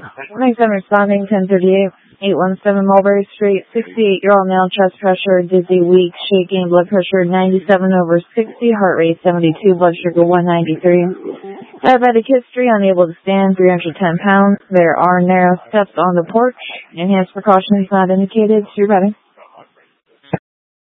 Thanks, I'm responding 1038, 817 Mulberry Street, 68-year-old male, chest pressure, dizzy, weak, shaking, blood pressure 97/60, heart rate 72, blood sugar 193. Diabetic history, unable to stand, 310 pounds. There are narrow steps on the porch. Enhanced precautions not indicated. You're ready.